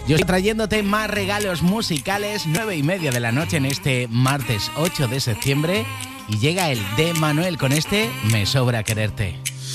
Yo estoy trayéndote más regalos musicales, 9:30 de la noche en este martes 8 de septiembre. Y llega el de Manuel con este Me sobra quererte.